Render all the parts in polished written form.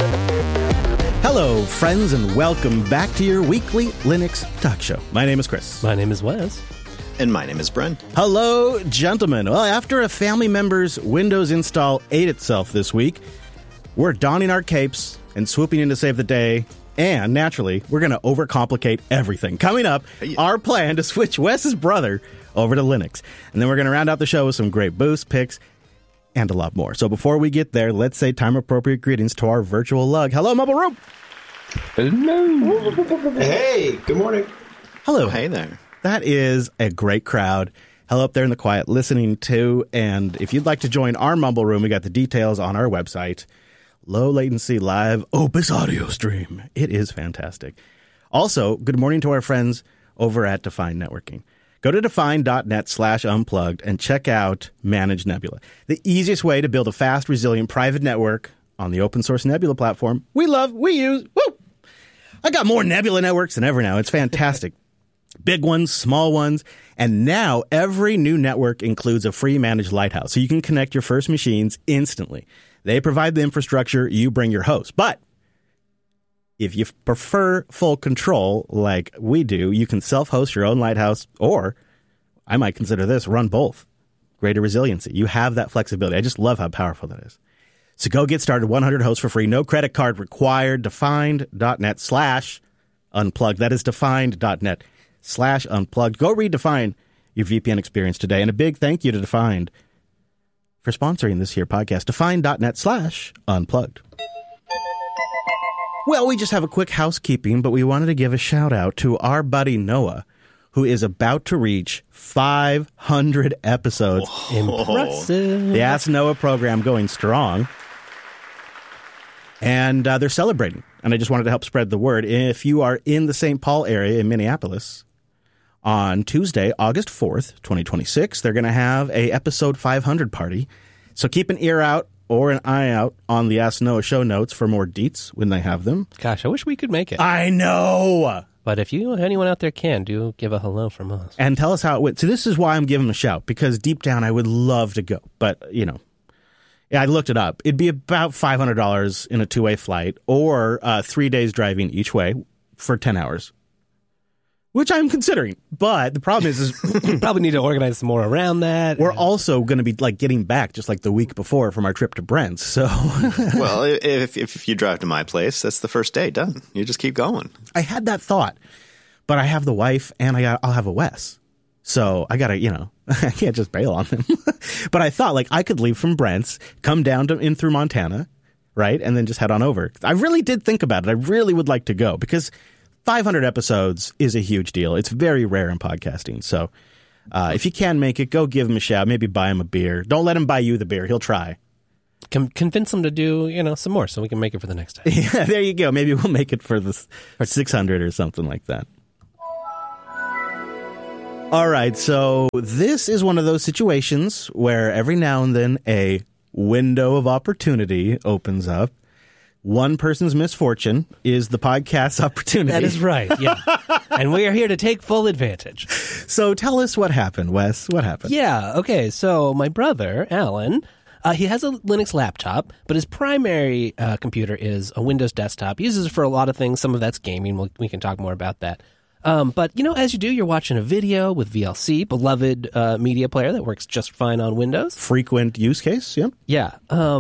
Hello, friends, and welcome back to your weekly Linux talk show. My name is Chris. My name is Wes. And my name is Brent. Hello, gentlemen. Well, after a family member's Windows install ate itself this week, we're donning our capes and swooping in to save the day. And, naturally, we're going to overcomplicate everything. Coming up, our plan to switch Wes's brother over to Linux. And then we're going to round out the show with some great boost picks and a lot more. So before we get there, let's say time-appropriate greetings to our virtual lug. Hello, Mobile Room. Hello. Hey, good morning. Hello. Hey there. That is a great crowd. Hello up there in the quiet listening too. And if you'd like to join our Mumble Room, we got the details on our website. Low latency live Opus audio stream. It is fantastic. Also, good morning to our friends over at Define Networking. Go to define.net/unplugged and check out Manage Nebula. The easiest way to build a fast, resilient private network on the open source Nebula platform we love, we use. Woo! I got more Nebula networks than ever now. It's fantastic. Big ones, small ones, and now every new network includes a free managed lighthouse, so you can connect your first machines instantly. They provide the infrastructure, you bring your host. But if you prefer full control like we do, you can self-host your own lighthouse, or I might consider this, run both. Greater resiliency. You have that flexibility. I just love how powerful that is. So go get started. 100 hosts for free. No credit card required. Defined.net/unplugged. That is defined.net/unplugged. Go redefine your VPN experience today. And a big thank you to Defined for sponsoring this here podcast. Defined.net/unplugged. Well, we just have a quick housekeeping, but we wanted to give a shout out to our buddy Noah, who is about to reach 500 episodes. Impressive. The Ask Noah program going strong. And they're celebrating. And I just wanted to help spread the word. If you are in the St. Paul area in Minneapolis, on Tuesday, August 4th, 2026, they're going to have a episode 500 party. So keep an ear out or an eye out on the Ask Noah show notes for more deets when they have them. Gosh, I wish we could make it. I know! But if anyone out there can, do give a hello from us. And tell us how it went. So this is why I'm giving them a shout, because deep down I would love to go. But, yeah, I looked it up. It'd be about $500 in a two-way flight or 3 days driving each way for 10 hours, which I'm considering. But the problem is you probably need to organize some more around that. We're also going to be getting back just like the week before from our trip to Brent's. So, well, if you drive to my place, that's the first day done. You just keep going. I had that thought, but I have the wife and I'll have a Wes. So I got to, I can't just bail on them. But I thought I could leave from Brent's, come down in through Montana, right? And then just head on over. I really did think about it. I really would like to go because 500 episodes is a huge deal. It's very rare in podcasting. So if you can make it, go give him a shout. Maybe buy him a beer. Don't let him buy you the beer. He'll try. Convince him to do, some more so we can make it for the next time. Yeah, there you go. Maybe we'll make it for 600 or something like that. All right, so this is one of those situations where every now and then a window of opportunity opens up. One person's misfortune is the podcast's opportunity. That is right, yeah. And we are here to take full advantage. So tell us what happened, Wes. What happened? Yeah, okay, so my brother, Alan, he has a Linux laptop, but his primary computer is a Windows desktop. He uses it for a lot of things. Some of that's gaming. We can talk more about that. But, as you do, you're watching a video with VLC, beloved media player that works just fine on Windows. Frequent use case, yeah. Yeah.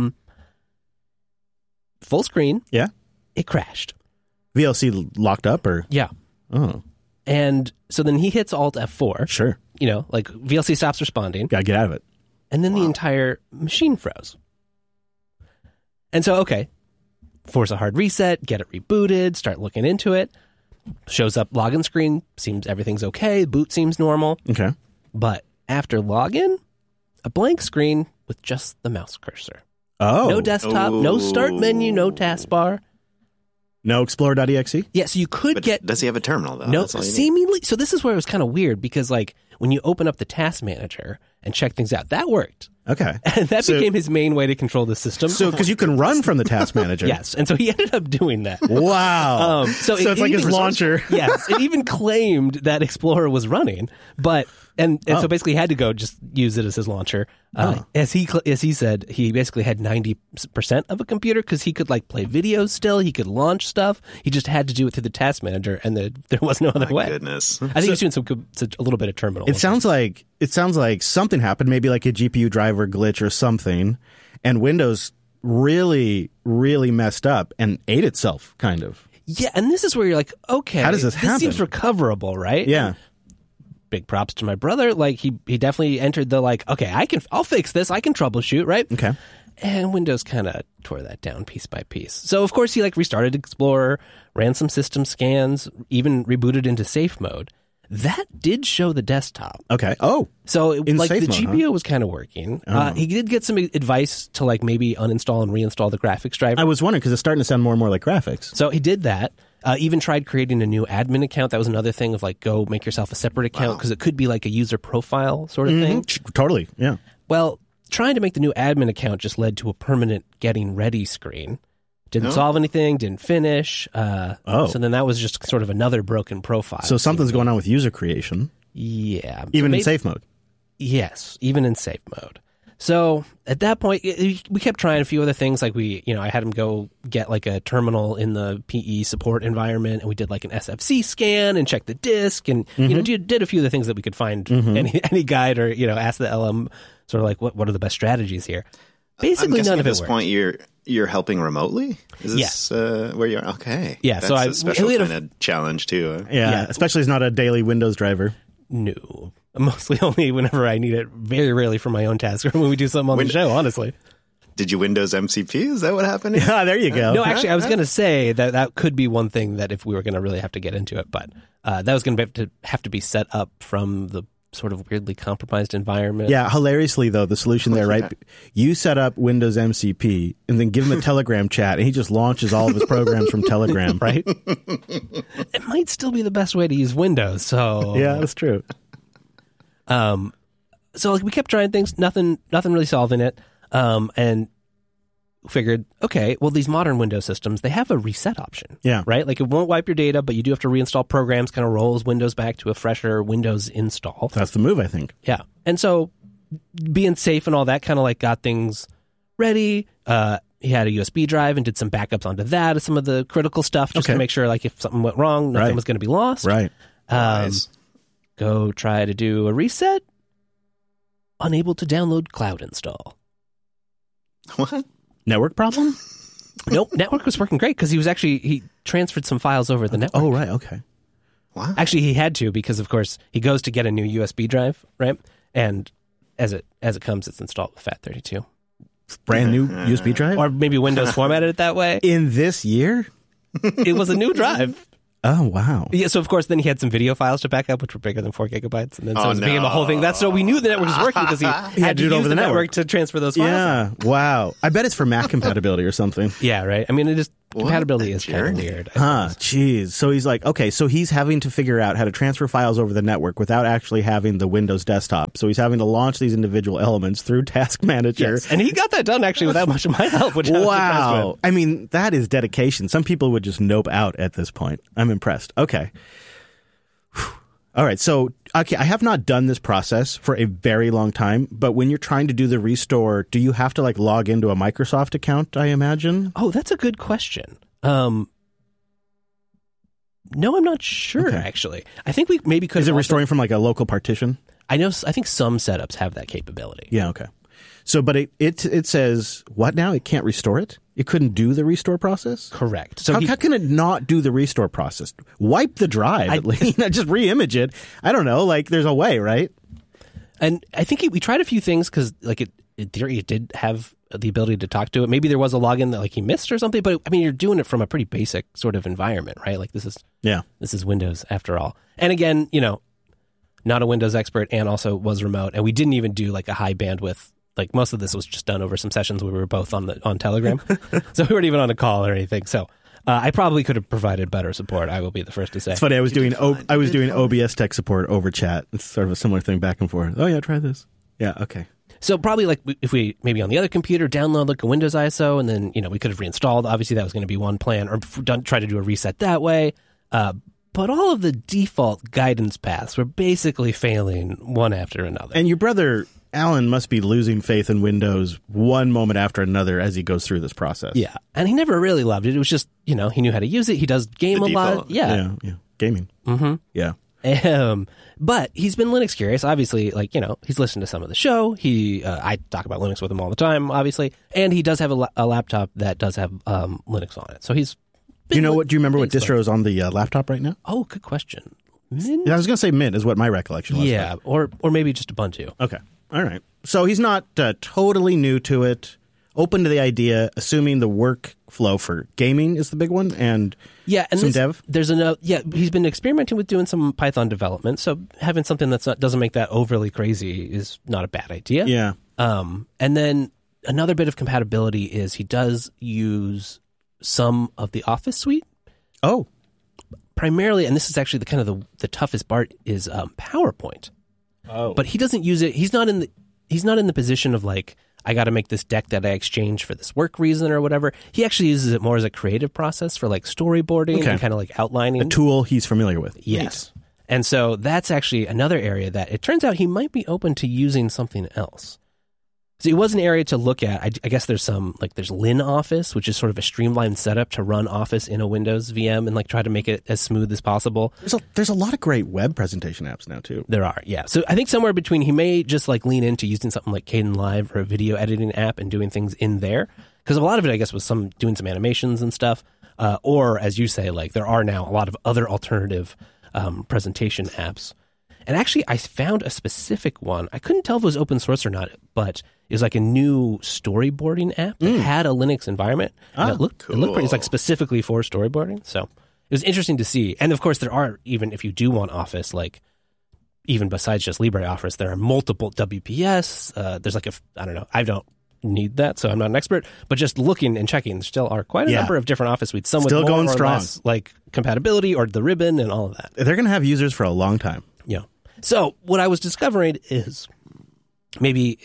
Full screen. Yeah. It crashed. VLC locked up or? Yeah. Oh. And so then he hits Alt F4. Sure. VLC stops responding. Gotta get out of it. And then the entire machine froze. And so, okay, force a hard reset, get it rebooted, start looking into it. Shows up login screen, seems everything's okay, boot seems normal. Okay. But after login, a blank screen with just the mouse cursor. Oh. No desktop, no start menu, no taskbar. No Explorer.exe? Yeah, so you could get... Does he have a terminal, though? No, seemingly... So this is where it was kind of weird, because, when you open up the task manager, and check things out. That worked. Okay. And that became his main way to control the system. So, because you can run from the task manager. Yes. And so he ended up doing that. Wow. So it's like his launcher. Yes. It even claimed that Explorer was running, but so basically he had to go just use it as his launcher. As he said, he basically had 90% of a computer because he could like play videos still. He could launch stuff. He just had to do it through the task manager, and there was no other way. Goodness. I think he was doing a little bit of terminal. It sounds like something happened, maybe like a GPU driver glitch or something, and Windows really, really messed up and ate itself, kind of. Yeah, and this is where you're like, okay, how does this happen? This seems recoverable, right? Yeah. Big props to my brother. Like he definitely entered the like, okay, I'll fix this. I can troubleshoot, right? Okay. And Windows kind of tore that down piece by piece. So of course he like restarted Explorer, ran some system scans, even rebooted into safe mode. That did show the desktop. Okay. Oh. So like the safe mode, GPU was kind of working. Oh. He did get some advice to like maybe uninstall and reinstall the graphics driver. I was wondering because it's starting to sound more and more like graphics. So he did that. Even tried creating a new admin account. That was another thing of like, go make yourself a separate account because it could be like a user profile sort of thing. Totally, yeah. Well, trying to make the new admin account just led to a permanent getting ready screen. Didn't solve anything, didn't finish. So then that was just sort of another broken profile. So something's going on with user creation. Yeah. Even in safe mode. Yes, even in safe mode. So at that point, we kept trying a few other things. Like I had him go get like a terminal in the PE support environment, and we did like an SFC scan and check the disk, and did a few of the things that we could find any guide or ask the LM sort of like what are the best strategies here. Basically, none of it worked. At this point, you're helping remotely. Is this where you're okay? Yeah, that's so a special kind of challenge too. Yeah, especially as not a daily Windows driver. No. Mostly only whenever I need it, very rarely for my own tasks or when we do something on the show, honestly. Did you Windows MCP? Is that what happened? Yeah, there you go. No, actually, I was going to say that could be one thing that if we were going to really have to get into it, but that was going to have to be set up from the sort of weirdly compromised environment. Yeah, hilariously, though, the solution there, right? You set up Windows MCP and then give him a Telegram chat, and he just launches all of his programs from Telegram. Right? It might still be the best way to use Windows, so... Yeah, that's true. So like we kept trying things, nothing really solving it, and figured, okay, well, these modern Windows systems, they have a reset option. Yeah. Right? Like it won't wipe your data, but you do have to reinstall programs, kind of rolls Windows back to a fresher Windows install. That's the move, I think. Yeah. And so being safe and all that kind of like got things ready. He had a USB drive and did some backups onto that of some of the critical stuff just to make sure like if something went wrong, nothing was going to be lost. Right. Go try to do a reset. Unable to download Cloud Install. What? Network problem? Nope. Network was working great because he transferred some files over the network. Oh, right. Okay. Wow. Actually, he had to because, of course, he goes to get a new USB drive, right? And as it comes, it's installed with FAT32. Brand new USB drive? Or maybe Windows formatted it that way. In this year? It was a new drive. Oh, wow. Yeah, so of course then he had some video files to back up, which were bigger than 4 gigabytes, and then so it became a whole thing. That's so we knew the network was working because he had to do it use over the the network to transfer those files. Yeah. Wow. I bet it's for Mac compatibility or something. Yeah, right. I mean, compatibility is kind of weird. Jeez. So he's like, okay, so he's having to figure out how to transfer files over the network without actually having the Windows desktop. So he's having to launch these individual elements through Task Manager. Yes. And he got that done actually without much of my help, which I was impressed with. I mean, that is dedication. Some people would just nope out at this point. I'm impressed. Okay. All right. So, okay, I have not done this process for a very long time, but when you're trying to do the restore, do you have to like log into a Microsoft account, I imagine? Oh, that's a good question. No, I'm not sure, actually. I think we maybe could. Is it restoring from like a local partition? I think some setups have that capability. Yeah, okay. So, but it says, what now? It can't restore it? It couldn't do the restore process? Correct. So how can it not do the restore process? Wipe the drive, at least. Just re-image it. I don't know. Like, there's a way, right? And I think we tried a few things because, like, in theory, it did have the ability to talk to it. Maybe there was a login that, like, he missed or something. But, I mean, you're doing it from a pretty basic sort of environment, right? Like, this is Windows after all. And again, not a Windows expert and also was remote. And we didn't even do, like, a high bandwidth. Like, most of this was just done over some sessions where we were both on Telegram. So we weren't even on a call or anything. So I probably could have provided better support. I will be the first to say. It's funny. I was doing OBS tech support over chat. It's sort of a similar thing back and forth. Oh, yeah, try this. Yeah, okay. So probably like if we maybe on the other computer download like a Windows ISO, and then we could have reinstalled. Obviously, that was going to be one plan, or try to do a reset that way. But all of the default guidance paths were basically failing one after another. And your brother Alan must be losing faith in Windows one moment after another as he goes through this process. Yeah, and he never really loved it. It was just he knew how to use it. He does game a lot. Yeah, gaming. Mm-hmm. Yeah. But he's been Linux curious, obviously. Like he's listened to some of the show. I talk about Linux with him all the time, obviously, and he does have a laptop that does have Linux on it. So he's. Do you remember what distro is on the laptop right now? Oh, good question. Mint? I was going to say Mint is what my recollection was. Yeah, or maybe just Ubuntu. Okay, all right. So he's not totally new to it. Open to the idea, assuming the workflow for gaming is the big one, and some dev. There's he's been experimenting with doing some Python development, so having something doesn't make that overly crazy is not a bad idea. Yeah. And then another bit of compatibility is he does use some of the Office suite. Oh. Primarily, and this is actually the toughest part is PowerPoint. Oh. But he doesn't use it. He's not in the position of like, I got to make this deck that I exchange for this work reason or whatever. He actually uses it more as a creative process for like storyboarding and kind of like outlining. A tool he's familiar with. Yes. Neat. And so that's actually another area that it turns out he might be open to using something else. So it was an area to look at. I guess there's there's LinOffice, which is sort of a streamlined setup to run Office in a Windows VM and like try to make it as smooth as possible. There's a lot of great web presentation apps now too. There are, yeah. So I think somewhere between he may just like lean into using something like Kdenlive or a video editing app and doing things in there, because a lot of it I guess was doing some animations and stuff. Or as you say, like there are now a lot of other alternative presentation apps. And actually, I found a specific one. I couldn't tell if it was open source or not, but it was like a new storyboarding app that had a Linux environment. And it looked pretty. It's like specifically for storyboarding. So it was interesting to see. And of course, there are, even if you do want Office, like even besides just LibreOffice, there are multiple WPS. There's like I don't know. I don't need that, so I'm not an expert. But just looking and checking, there still are quite a number of different Office suites. Some still with more going or strong, less like compatibility or the ribbon and all of that. They're going to have users for a long time. Yeah. So what I was discovering is maybe,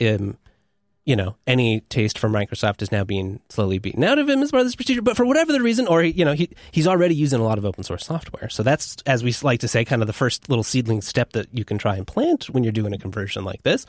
any taste from Microsoft is now being slowly beaten out of him as part of this procedure. But for whatever the reason, or he's already using a lot of open source software. So that's, as we like to say, kind of the first little seedling step that you can try and plant when you're doing a conversion like this.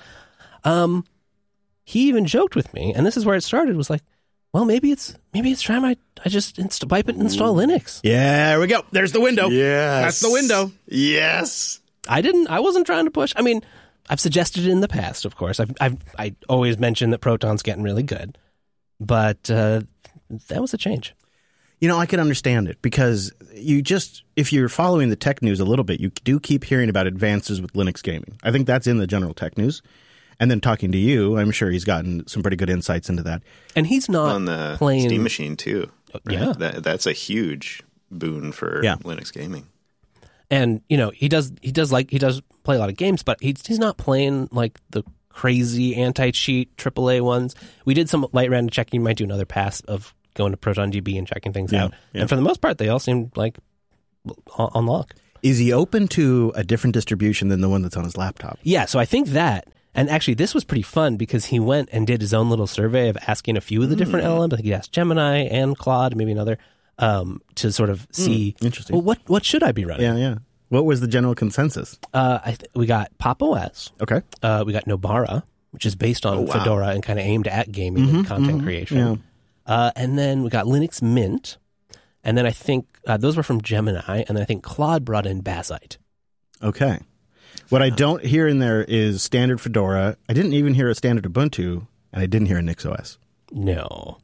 He even joked with me, and this is where it started. Was like, well, maybe it's time I just wipe it and install Linux. Yeah, there we go. There's the window. Yes, that's the window. Yes. I wasn't trying to push. I mean, I've suggested it in the past, of course. I always mentioned that Proton's getting really good, but that was a change. I can understand it because if you're following the tech news a little bit, you do keep hearing about advances with Linux gaming. I think that's in the general tech news. And then talking to you, I'm sure he's gotten some pretty good insights into that. And he's not on the playing Steam Machine too. Right? Yeah, that's a huge boon for Linux gaming. And he does play a lot of games, but he's not playing like the crazy anti-cheat AAA ones. We did some light random checking. You might do another pass of going to ProtonDB and checking things out. Yeah. And for the most part, they all seem like on lock. Is he open to a different distribution than the one that's on his laptop? Yeah, so I think that. And actually, this was pretty fun because he went and did his own little survey of asking a few of the different LLMs. I think he asked Gemini and Claude, maybe another, to sort of see, interesting. Well, what should I be running? Yeah. What was the general consensus? We got Pop! OS. Okay. We got Nobara, which is based on Fedora and kind of aimed at gaming and content creation. Yeah. And then we got Linux Mint. And then I think those were from Gemini. And then I think Claude brought in Bazzite. Okay. What I don't hear in there is standard Fedora. I didn't even hear a standard Ubuntu, and I didn't hear a NixOS. No.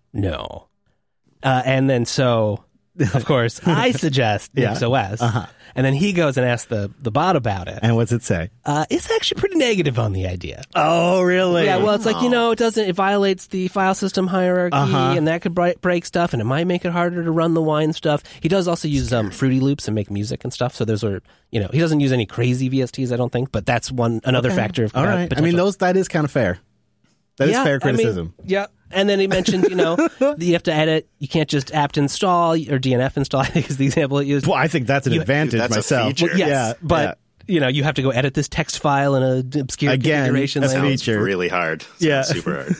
And then so, of course, I suggest NixOS. And then he goes and asks the bot about it. And what's it say? It's actually pretty negative on the idea. Oh, really? Yeah, well, it's like, it violates the file system hierarchy, and that could break stuff, and it might make it harder to run the wine stuff. He does also use Fruity Loops and make music and stuff, so those are, he doesn't use any crazy VSTs, I don't think, but that's another factor of all right. I mean, that is kind of fair. That is fair criticism. Yeah. And then he mentioned, you have to edit. You can't just apt install or DNF install, I think is the example it used. Well, I think that's an advantage that's myself. A feature. Well, yes, but you have to go edit this text file in an obscure configuration. Again, language. Sounds really hard. Sounds Yeah. super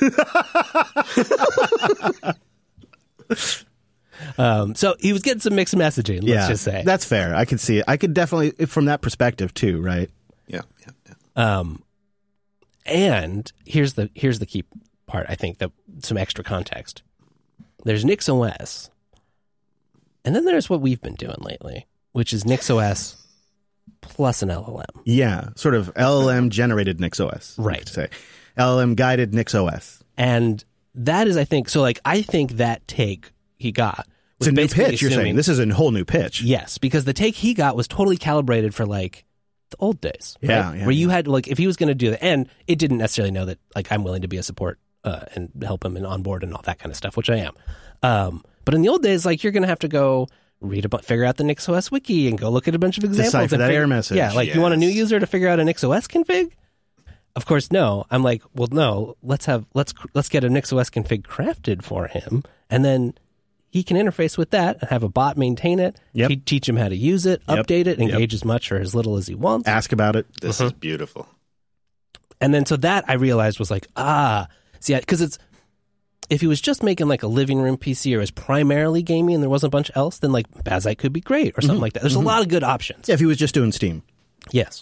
hard. So he was getting some mixed messaging, let's just say. That's fair. I could see it. I could definitely, from that perspective too, right? Yeah. And here's the key part, I think, that some extra context. There's NixOS, and then there's what we've been doing lately, which is NixOS plus an LLM. Yeah, sort of LLM generated NixOS. Right. Say LLM guided NixOS. And that is, I think, I think that take he got It's a new pitch. You're saying this is a whole new pitch. Yes, because the take he got was totally calibrated for like the old days. Yeah, right? yeah, Where you had like, if he was going to do that, and it didn't necessarily know that like I'm willing to be a support and help him and onboard and all that kind of stuff, which I am. But in the old days, like you're going to have to go figure out the NixOS wiki and go look at a bunch of examples. Decipher and that error message. Yeah, like you want a new user to figure out a NixOS config? Of course, no. I'm like, well, no. Let's get a NixOS config crafted for him, and then he can interface with that and have a bot maintain it. Yep. Teach him how to use it, update it, engage as much or as little as he wants. Ask about it. This is beautiful. And then so that I realized was like, see, because if he was just making like a living room PC or was primarily gaming and there wasn't a bunch else, then like Bazite could be great or something like that. There's a lot of good options. Yeah, if he was just doing Steam. Yes.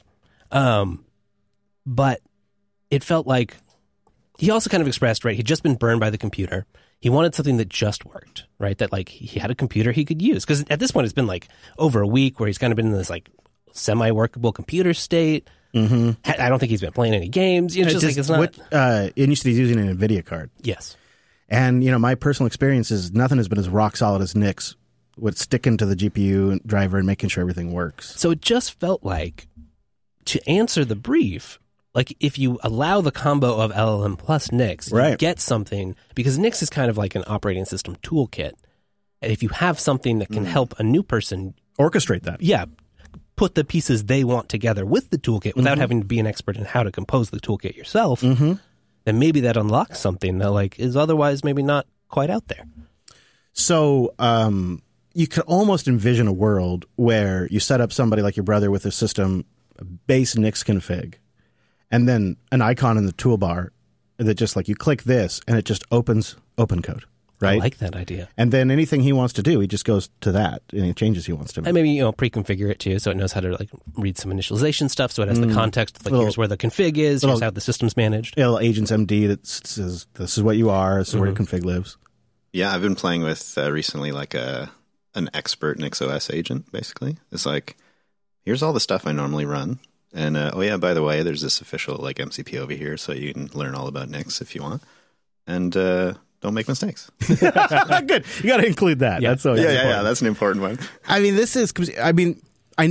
But it felt like he also kind of expressed, right, he'd just been burned by the computer. He wanted something that just worked, right? That like he had a computer he could use. Because at this point, it's been like over a week where he's kind of been in this like semi-workable computer state. Mm-hmm. I don't think he's been playing any games. You know, it's not. And you said he's using an NVIDIA card. Yes. And, my personal experience is nothing has been as rock solid as Nix with sticking to the GPU driver and making sure everything works. So it just felt like to answer the brief, like if you allow the combo of LLM plus Nix, you get something, because Nix is kind of like an operating system toolkit. And if you have something that can help a new person orchestrate that. Yeah. Put the pieces they want together with the toolkit without having to be an expert in how to compose the toolkit yourself, then maybe that unlocks something that like is otherwise maybe not quite out there. So you could almost envision a world where you set up somebody like your brother with a system, a base Nix config, and then an icon in the toolbar that just like you click this and it just opens OpenCode, right? I like that idea. And then anything he wants to do, he just goes to that, any changes he wants to make. And maybe, pre-configure it too, so it knows how to like read some initialization stuff, so it has the context, like here's where the config is, here's how the system's managed. Little agents MD that says, this is what you are, this is where your config lives. Yeah, I've been playing with recently like an expert NixOS agent, basically. It's like, here's all the stuff I normally run. And, oh yeah, by the way, there's this official like MCP over here, so you can learn all about Nix if you want. And don't make mistakes. Good. You got to include that. Yeah. That's so important. Yeah, that's an important one. I think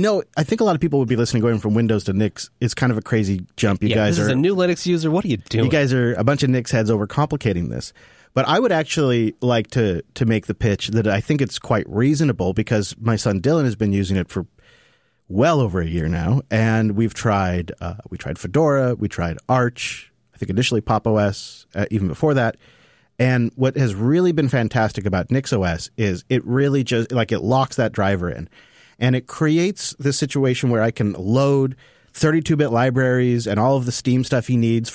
a lot of people would be listening going from Windows to Nix. It's kind of a crazy jump. You guys this is are a new Linux user. What are you doing? You guys are a bunch of Nix heads overcomplicating this. But I would actually like to make the pitch that I think it's quite reasonable because my son Dylan has been using it for well over a year now, and we tried Fedora, we tried Arch, I think initially Pop! OS, even before that. And what has really been fantastic about NixOS is it really just like it locks that driver in, and it creates this situation where I can load 32-bit libraries and all of the Steam stuff he needs